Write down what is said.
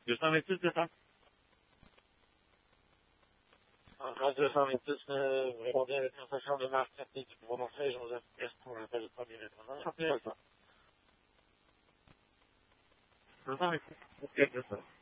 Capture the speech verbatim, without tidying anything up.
deux cent vingt-six, c'est ça? En France deux cent vingt-six, euh, vous répondez à la conversation de Marc Certé du pouvoir montrer Joseph Est pour l'appel de premier répondant. Rappelez ça. deux cent vingt-six, c'est ça.